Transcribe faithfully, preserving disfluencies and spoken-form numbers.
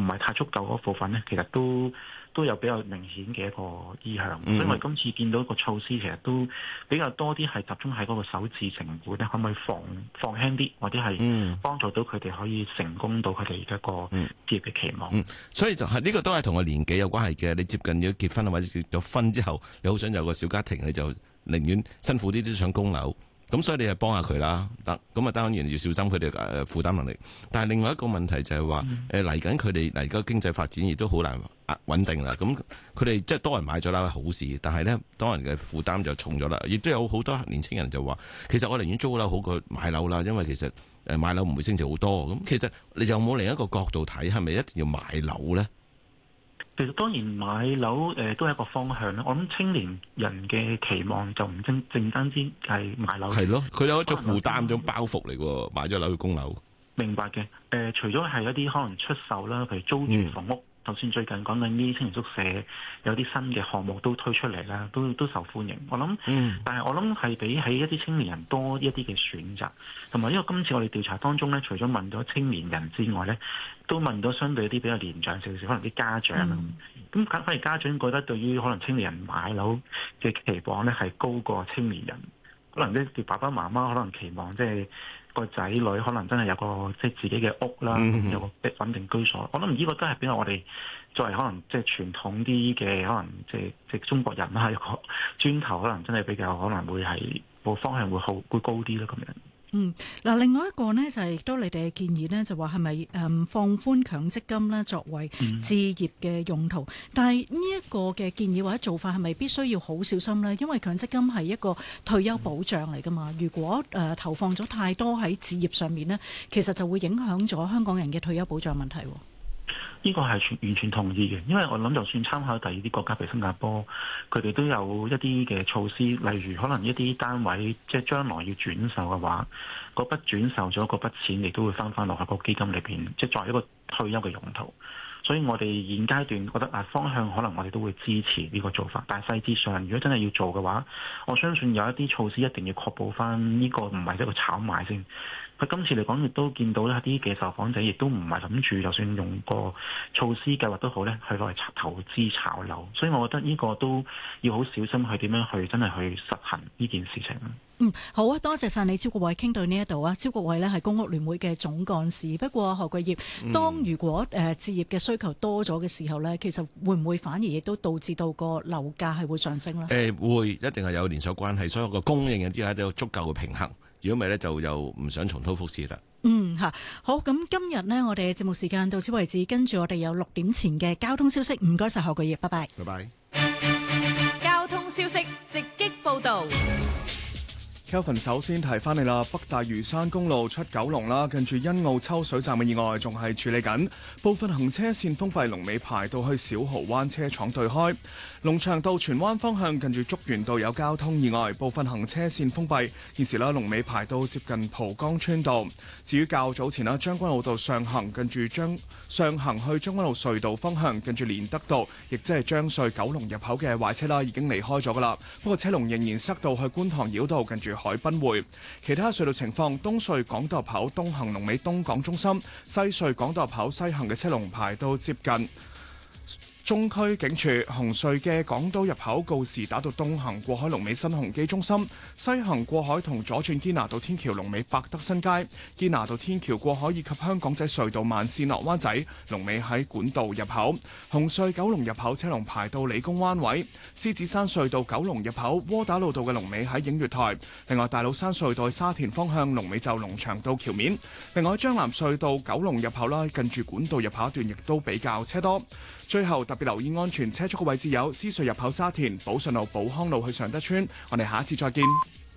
係太足夠嗰部分咧，其實都都有比較明顯嘅一個意向。嗯、所以我哋今次見到個措施其實都比較多啲係集中喺嗰個首置成本咧，可唔可以放放輕啲，或者係幫助到佢哋可以成功到佢哋一個置業嘅期望。 嗯嗯、所以就係呢個都係同個年紀有關係嘅。你接近要結婚或者結咗婚之後，你好想有個小家庭，你就寧願辛苦啲都想供樓。咁所以你係幫下佢啦，得咁啊，當然要小心佢哋誒負擔能力。但係另外一個問題就係話，誒嚟緊佢哋嚟緊經濟發展亦都好難穩定啦。咁佢哋即係多人買咗樓係好事，但係咧多人嘅負擔就重咗啦。亦都有好多年青人就話，其實我寧願租樓好過買樓啦，因為其實誒買樓唔會升值好多。咁其實你有冇另一個角度睇，係咪一定要買樓咧？ 其實當然買樓誒、呃、都係一個方向啦。我諗青年人嘅期望就唔正正單止係買樓。係咯， 佢有一種負擔、一種包袱嚟喎，買咗樓去供樓。 明白嘅。誒、呃，除咗係一啲可能出售啦，譬如租住房屋。嗯就算最近講緊啲青年宿舍有啲新嘅項目都推出嚟啦，都都受歡迎。我諗，嗯、但係我諗係比起一啲青年人多一啲嘅選擇，同埋因為今次我哋調查當中咧，除咗問咗青年人之外咧，都問咗相對一啲比較年長少少，可能啲家長啊。咁反而家長覺得對於可能青年人買樓嘅期望咧係高過青年人，可能啲爸爸媽媽可能期望即係。個仔女可能真係有個即係自己嘅屋啦，嗯、有個穩定居所。我諗呢個都係比較我哋作為可能即係傳統啲嘅可能即係即係中國人啦，有個磚頭可能真係比較可能會係個方向會好會高啲咯咁樣。 嗯，嗱，另外一個呢，就係、是、都你哋嘅建議呢，就話係咪誒放寬強積金呢作為置業嘅用途？嗯、但係呢一個嘅建議或者做法係咪必須要好小心呢？因為強積金係一個退休保障嚟㗎嘛，如果誒、呃、投放咗太多喺置業上面呢，其實就會影響咗香港人嘅退休保障問題。 呢個係全完全同意嘅，因為我諗就算參考第二啲國家，譬如新加坡，佢哋都有一啲嘅措施，例如可能一啲單位即係將來要轉售嘅話，嗰筆轉售咗嗰筆錢，亦都會翻翻落去個基金裏邊，即係作為一個退休嘅用途。所以我哋現階段覺得啊，方向可能我哋都會支持呢個做法，但係細節上如果真係要做嘅話，我相信有一啲措施一定要確保翻呢個唔係一個炒賣先。佢今次嚟講亦都見到一啲嘅受訪者亦都唔係諗住，就算用個措施計劃都好咧，去攞嚟投資炒樓。所以我覺得呢個都要好小心去點樣去真係去實行呢件事情。 嗯，好啊，多謝晒你，招國偉傾到呢一度啊。招國偉呢係公屋聯會嘅總幹事。不過何鉅業，當如果誒置業嘅需求多咗嘅時候呢，其實會唔會反而亦都導致到個樓價係會上升呢？ 誒會，一定係有連鎖關係，所有個供應嘅之下都有足夠嘅平衡。如果唔係咧，就又唔想重蹈覆轍啦。 嗯嚇，好，咁今日呢，我哋嘅節目時間到此為止，跟住我哋有六點前嘅交通消息。唔該晒何鉅業，拜拜。 拜拜。 交通消息直擊報導。 Kelvin 首先提翻你啦，北大嶼山公路出九龍啦，近住欣澳抽水站嘅意外仲係處理緊，部分行車線封閉，龍尾排到去小蠔灣車廠對開。龍翔道荃灣方向近住竹園道有交通意外，部分行車線封閉，現時啦龍尾排到接近蒲崗村道。至於較早前啦，將軍澳道上行近住將上行去將軍澳隧道方向，近住連德道，亦即係將隧九龍入口嘅壞車啦，已經離開咗噶啦。不過車龍仍然塞到去觀塘繞道，近住海濱匯。其他隧道情況，東隧港島入口東行龍尾東港中心，西隧港島入口西行嘅車龍排到接近中區警署。紅隧嘅港島入口告士打道東行過海龍尾新鴻基中心，西行過海同左轉堅拿道天橋龍尾百德新街，堅拿道天橋過海以及香港仔隧道慢線落灣仔龍尾喺管道入口。紅隧九龍入口車龍排到理工灣位，獅子山隧道九龍入口窩打老道嘅龍尾喺映月台。另外大老山隧道沙田方向龍尾就龍翔道橋面。另外將藍隧道九龍入口啦，近住管道入口一段亦都比較車多。最後特別留意安全車速嘅位置有獅隧入口沙田、寶順路、寶康路去尚德村。我哋下一次再見。